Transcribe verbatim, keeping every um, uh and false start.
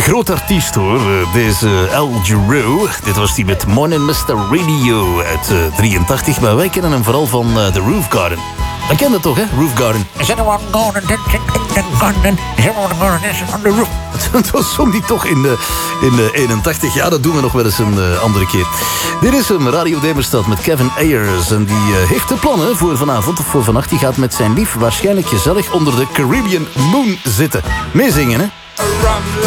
groot artiest hoor, deze Al Jarreau. Dit was die met Morning mister Radio uit uh, drieëntachtig. Maar wij kennen hem vooral van uh, The Roof Garden. Dat ken je toch, hè? Roof Garden. Is anyone going to the garden? Is anyone going to on the roof? Dat zong die toch in de, in de eenentachtig. Ja, dat doen we nog wel eens een uh, andere keer. Dit is hem, Radio Demerstad met Kevin Ayers. En die uh, heeft de plannen voor vanavond of voor vannacht. Die gaat met zijn lief waarschijnlijk gezellig onder de Caribbean Moon zitten. Meezingen, hè?